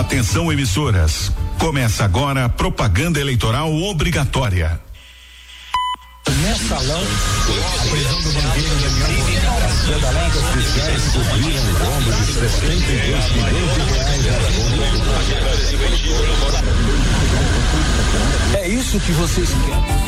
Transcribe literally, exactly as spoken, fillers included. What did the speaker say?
Atenção, emissoras. Começa agora a propaganda eleitoral obrigatória. Mensalão, a prisão do banqueiro Daniel as pedaladas fiscais cobriram o rombo de sessenta e dois milhões de reais. É isso que vocês querem.